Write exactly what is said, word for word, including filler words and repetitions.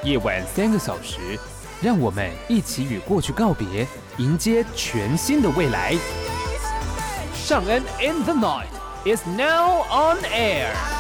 夜晚三个小时，让我们一起与过去告别，迎接全新的未来。尚恩 in the night is now on air。